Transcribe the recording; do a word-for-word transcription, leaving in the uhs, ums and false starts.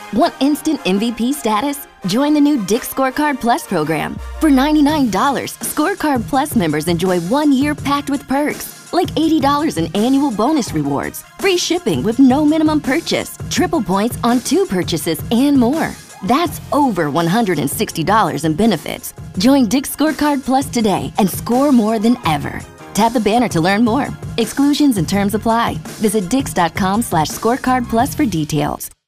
Want instant M V P status? Join the new Dick's Scorecard Plus program. For ninety-nine dollars, Scorecard Plus members enjoy one year packed with perks, like eighty dollars in annual bonus rewards, free shipping with no minimum purchase, triple points on two purchases, and more. That's over one hundred sixty dollars in benefits. Join Dick's Scorecard Plus today and score more than ever. Tap the banner to learn more. Exclusions and terms apply. Visit dix dot com slash scorecard plus for details.